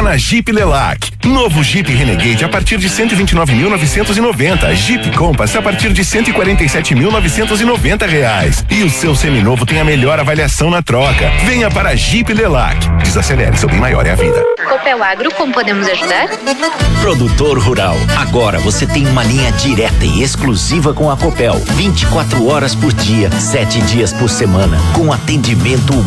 na Jeep Lelac. Novo Jeep Renegade a partir de 129.990. Jeep Compass a partir de 147.990 reais. E o seu seminovo tem a melhor avaliação na troca. Venha para a Jeep Lelac. Desacelere, seu bem maior é a vida. Copel Agro, como podemos ajudar? Produtor rural, agora você tem uma linha direta e exclusiva com a Copel. 24 horas por dia, 7 dias por semana, com atendimento